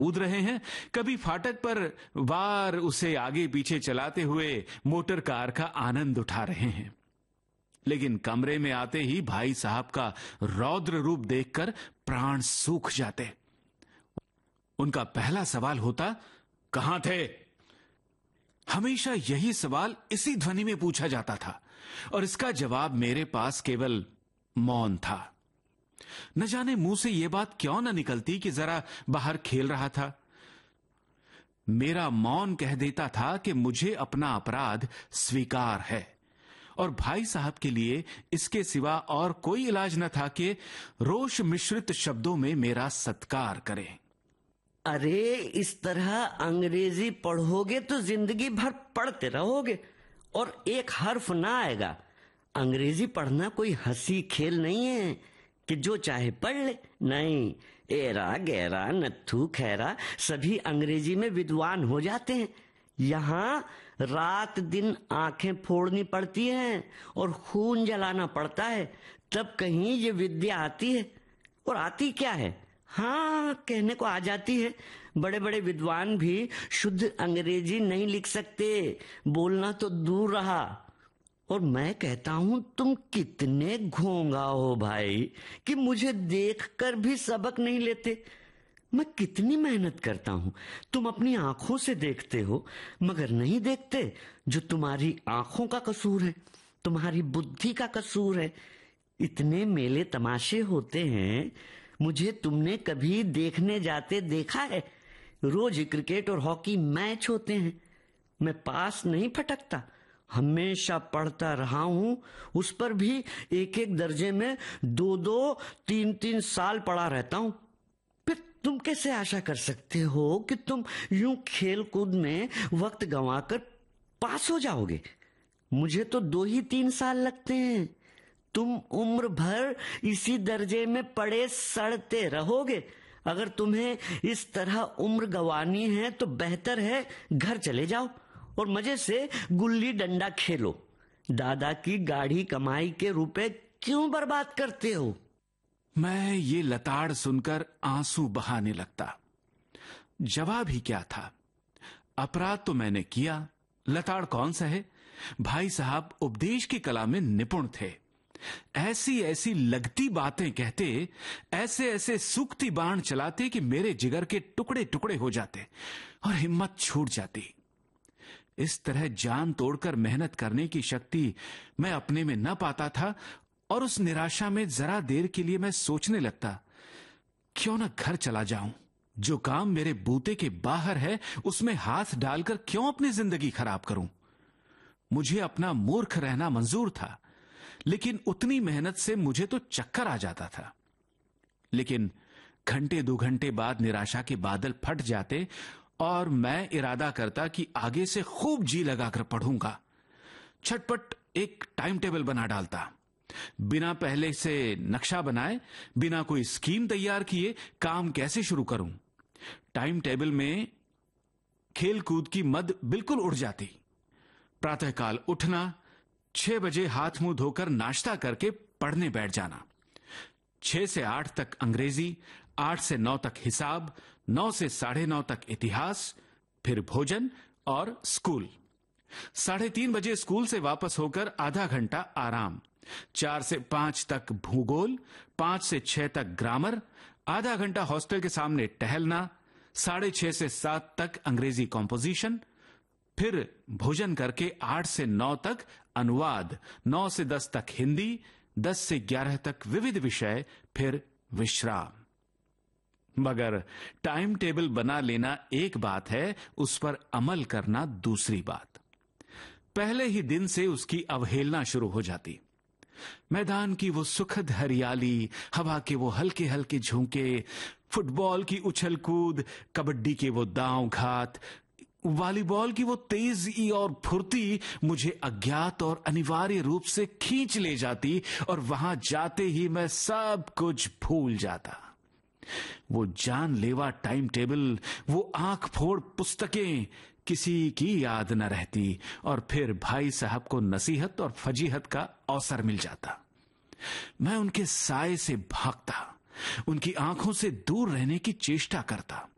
कूद रहे हैं, कभी फाटक पर वार उसे आगे पीछे चलाते हुए मोटर कार का आनंद उठा रहे हैं। लेकिन कमरे में आते ही भाई साहब का रौद्र रूप देखकर प्राण सूख जाते। उनका पहला सवाल होता, कहां थे? हमेशा यही सवाल इसी ध्वनि में पूछा जाता था और इसका जवाब मेरे पास केवल मौन था। न जाने मुंह से यह बात क्यों न निकलती कि जरा बाहर खेल रहा था। मेरा मौन कह देता था कि मुझे अपना अपराध स्वीकार है और भाई साहब के लिए इसके सिवा और कोई इलाज न था कि रोष मिश्रित शब्दों में मेरा सत्कार करें। अरे, इस तरह अंग्रेजी पढ़ोगे तो जिंदगी भर पढ़ते रहोगे और एक हर्फ ना आएगा। अंग्रेजी पढ़ना कोई हंसी खेल नहीं है कि जो चाहे पढ़ ले। नहीं, एरा गैरा नत्थू खैरा सभी अंग्रेजी में विद्वान हो जाते हैं। यहाँ रात दिन आंखें फोड़नी पड़ती हैं और खून जलाना पड़ता है, तब कहीं ये विद्या आती है। और आती क्या है? हाँ, कहने को आ जाती है। बड़े बड़े विद्वान भी शुद्ध अंग्रेजी नहीं लिख सकते, बोलना तो दूर रहा। और मैं कहता हूं, तुम कितने घोंगा हो भाई कि मुझे देखकर भी सबक नहीं लेते। मैं कितनी मेहनत करता हूं, तुम अपनी आंखों से देखते हो मगर नहीं देखते। जो तुम्हारी आंखों का कसूर है, तुम्हारी बुद्धि का कसूर है। इतने मेले तमाशे होते हैं, मुझे तुमने कभी देखने जाते देखा है? रोज क्रिकेट और हॉकी मैच होते हैं, मैं पास नहीं फटकता, हमेशा पढ़ता रहा हूं। उस पर भी एक एक दर्जे में 2-2, 3-3 साल पढ़ा रहता हूं। फिर तुम कैसे आशा कर सकते हो कि तुम यूं खेल कूद में वक्त गंवाकर पास हो जाओगे? मुझे तो 2 ही 3 साल लगते हैं। तुम उम्र भर इसी दर्जे में पड़े सड़ते रहोगे। अगर तुम्हें इस तरह उम्र गंवानी है तो बेहतर है घर चले जाओ और मजे से गुल्ली डंडा खेलो। दादा की गाढ़ी कमाई के रुपए क्यों बर्बाद करते हो? मैं ये लताड़ सुनकर आंसू बहाने लगता। जवाब ही क्या था? अपराध तो मैंने किया, लताड़ कौन सा है? भाई साहब उपदेश की कला में निपुण थे। ऐसी ऐसी लगती बातें कहते, ऐसे ऐसे सूखती बाण चलाते कि मेरे जिगर के टुकड़े टुकड़े हो जाते और हिम्मत छूट जाती। इस तरह जान तोड़कर मेहनत करने की शक्ति मैं अपने में न पाता था और उस निराशा में जरा देर के लिए मैं सोचने लगता, क्यों ना घर चला जाऊं। जो काम मेरे बूते के बाहर है उसमें हाथ डालकर क्यों अपनी जिंदगी खराब करूं। मुझे अपना मूर्ख रहना मंजूर था, लेकिन उतनी मेहनत से मुझे तो चक्कर आ जाता था। लेकिन घंटे 2 घंटे बाद निराशा के बादल फट जाते और मैं इरादा करता कि आगे से खूब जी लगाकर पढ़ूंगा। छटपट एक टाइम टेबल बना डालता, बिना पहले से नक्शा बनाए, बिना कोई स्कीम तैयार किए काम कैसे शुरू करूं। टाइम टेबल में खेल कूद की मद बिल्कुल उड़ जाती। प्रातःकाल उठना, 6 बजे हाथ मुंह धोकर नाश्ता करके पढ़ने बैठ जाना। 6 से 8 तक अंग्रेजी, 8 से 9 तक हिसाब, 9 से 9:30 तक इतिहास, फिर भोजन और स्कूल। 3:30 बजे स्कूल से वापस होकर आधा घंटा आराम। 4 से 5 तक भूगोल, 5 से 6 तक ग्रामर, आधा घंटा हॉस्टल के सामने टहलना। 6:30 से 7 तक अंग्रेजी कॉम्पोजिशन, फिर भोजन करके 8 से 9 तक अनुवाद, 9 से 10 तक हिंदी, 10 से 11 तक विविध विषय, फिर विश्राम। मगर टाइम टेबल बना लेना एक बात है, उस पर अमल करना दूसरी बात। पहले ही दिन से उसकी अवहेलना शुरू हो जाती। मैदान की वो सुखद हरियाली, हवा के वो हल्के हल्के झोंके, फुटबॉल की उछल कूद, कबड्डी के वो दांव घात, वॉलीबॉल की वो तेजी और फुर्ती मुझे अज्ञात और अनिवार्य रूप से खींच ले जाती और वहां जाते ही मैं सब कुछ भूल जाता। वो जानलेवा टाइम टेबल, वो आंख फोड़ पुस्तकें किसी की याद न रहती और फिर भाई साहब को नसीहत और फजीहत का अवसर मिल जाता। मैं उनके साए से भागता, उनकी आंखों से दूर रहने की चेष्टा करता।